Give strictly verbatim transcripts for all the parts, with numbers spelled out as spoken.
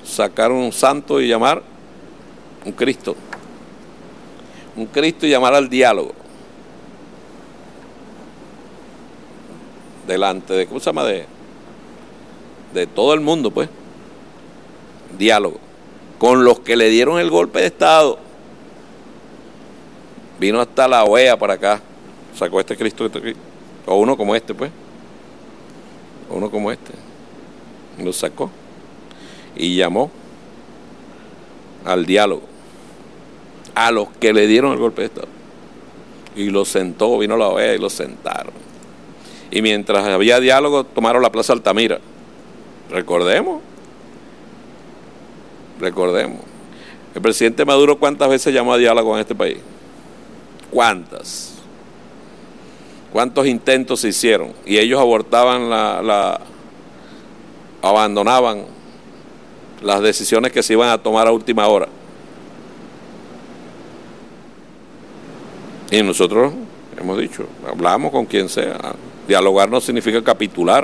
sacar un santo y llamar un Cristo. Un Cristo y llamar al diálogo. Delante de, ¿cómo se llama? De, de todo el mundo, pues. Diálogo. Con los que le dieron el golpe de Estado. Vino hasta la O E A para acá. Sacó este Cristo, este Cristo. O uno como este, pues. O uno como este. Lo sacó. Y llamó al diálogo. A los que le dieron el golpe de Estado. Y los sentó, vino la O E A y los sentaron. Y mientras había diálogo, tomaron la Plaza Altamira. Recordemos. Recordemos. El presidente Maduro, ¿cuántas veces llamó a diálogo en este país? ¿Cuántas? ¿Cuántos intentos se hicieron? Y ellos abortaban la, la abandonaban las decisiones que se iban a tomar a última hora. Y nosotros hemos dicho, hablamos con quien sea. Dialogar no significa capitular.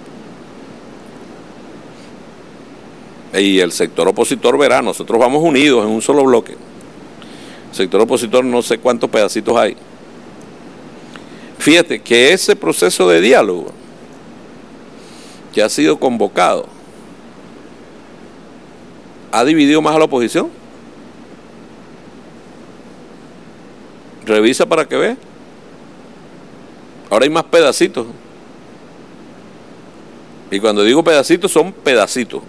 Y el sector opositor verá, nosotros vamos unidos en un solo bloque. El sector opositor no sé cuántos pedacitos hay. Fíjate que ese proceso de diálogo que ha sido convocado ha dividido más a la oposición. Revisa para que veas. Ahora hay más pedacitos. Y cuando digo pedacitos, son pedacitos.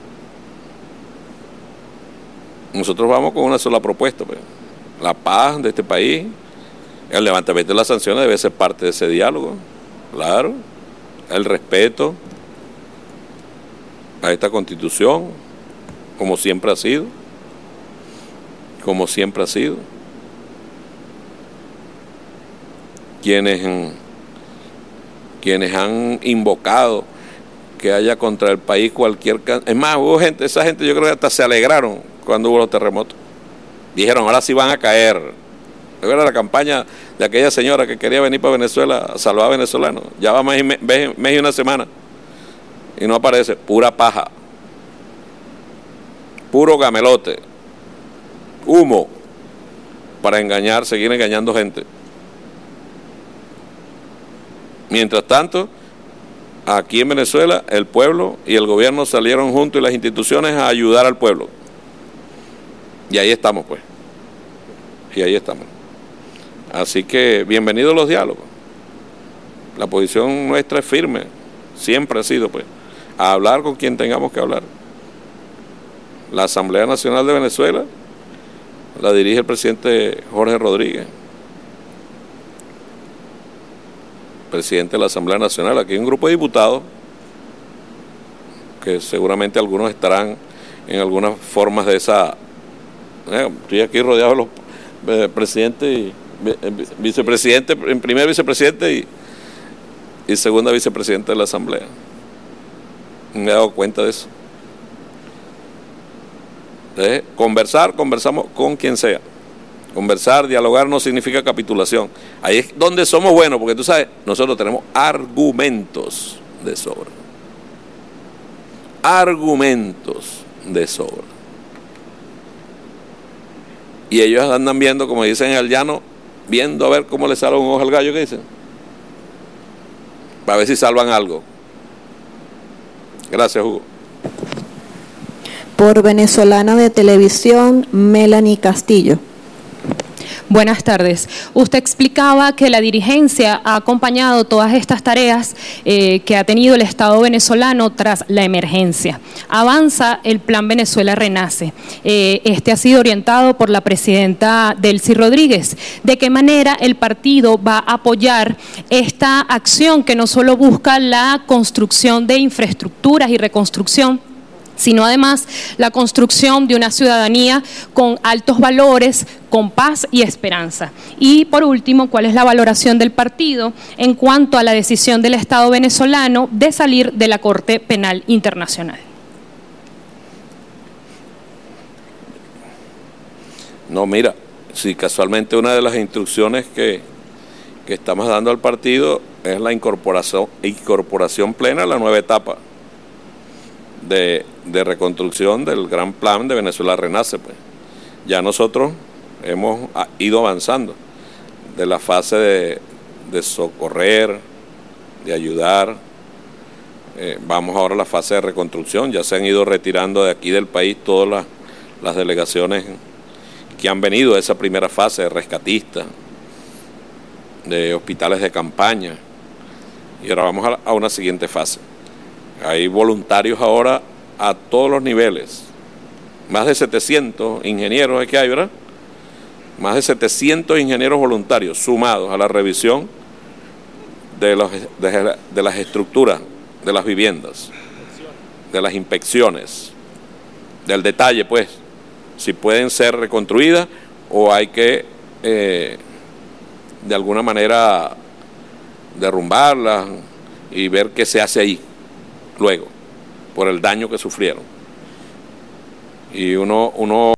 Nosotros vamos con una sola propuesta, pues. La paz de este país, el levantamiento de las sanciones debe ser parte de ese diálogo, claro, el respeto a esta Constitución, como siempre ha sido, como siempre ha sido. Quienes, quienes han invocado que haya contra el país cualquier... Es más, hubo gente, esa gente yo creo que hasta se alegraron cuando hubo los terremotos. Dijeron, ahora sí van a caer. Era la campaña de aquella señora que quería venir para Venezuela a salvar a venezolanos. Ya va mes y, mes, mes y una semana y no aparece. Pura paja. Puro gamelote. Humo. Para engañar, seguir engañando gente. Mientras tanto, aquí en Venezuela, el pueblo y el gobierno salieron juntos y las instituciones a ayudar al pueblo. Y ahí estamos, pues. Y ahí estamos. Así que, bienvenidos los diálogos. La posición nuestra es firme. Siempre ha sido, pues. A hablar con quien tengamos que hablar. La Asamblea Nacional de Venezuela la dirige el presidente Jorge Rodríguez. Presidente de la Asamblea Nacional. Aquí hay un grupo de diputados que seguramente algunos estarán en algunas formas de esa... Eh, estoy aquí rodeado de los eh, presidentes y eh, vicepresidente, en primer vicepresidente y, y segunda vicepresidenta de la Asamblea. Me he dado cuenta de eso. Entonces, conversar, conversamos con quien sea. Conversar, dialogar no significa capitulación. Ahí es donde somos buenos, porque tú sabes, nosotros tenemos argumentos de sobra. Argumentos de sobra. Y ellos andan viendo, como dicen en el llano, viendo a ver cómo le sale un ojo al gallo, ¿qué dicen? Para ver si salvan algo. Gracias, Hugo. Por Venezolana de Televisión, Melanie Castillo. Buenas tardes. Usted explicaba que la dirigencia ha acompañado todas estas tareas eh, que ha tenido el Estado venezolano tras la emergencia. Avanza el Plan Venezuela Renace. Eh, este ha sido orientado por la presidenta Delcy Rodríguez. ¿De qué manera el partido va a apoyar esta acción que no solo busca la construcción de infraestructuras y reconstrucción, sino además la construcción de una ciudadanía con altos valores, con paz y esperanza? Y por último, ¿cuál es la valoración del partido en cuanto a la decisión del Estado venezolano de salir de la Corte Penal Internacional? No, mira, si casualmente una de las instrucciones que, que estamos dando al partido es la incorporación, incorporación plena a la nueva etapa de, de reconstrucción del gran plan de Venezuela Renace, pues. Ya nosotros hemos ido avanzando de la fase de, de socorrer, de ayudar. Eh, vamos ahora a la fase de reconstrucción. Ya se han ido retirando de aquí del país todas las, las delegaciones que han venido a esa primera fase de rescatistas, de hospitales de campaña. Y ahora vamos a, a una siguiente fase. Hay voluntarios ahora a todos los niveles. Más de setecientos ingenieros es que hay, ¿verdad? Más de setecientos ingenieros voluntarios sumados a la revisión de, los, de, de las estructuras de las viviendas, de las inspecciones, del detalle, pues, si pueden ser reconstruidas o hay que, eh, de alguna manera, derrumbarlas y ver qué se hace ahí, luego, por el daño que sufrieron. Y uno, uno